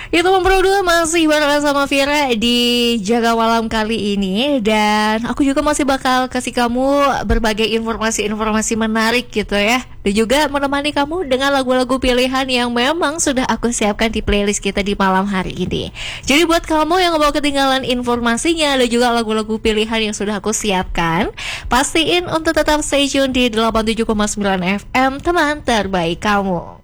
Itu berdua masih bareng sama Vira di Jaga Malam kali ini. Dan aku juga masih bakal kasih kamu berbagai informasi-informasi menarik gitu ya. Dan juga menemani kamu dengan lagu-lagu pilihan yang memang sudah aku siapkan di playlist kita di malam hari ini. Jadi buat kamu yang mau ketinggalan informasinya dan juga lagu-lagu pilihan yang sudah aku siapkan, pastiin untuk tetap stay tune di 87,9 FM, teman terbaik kamu.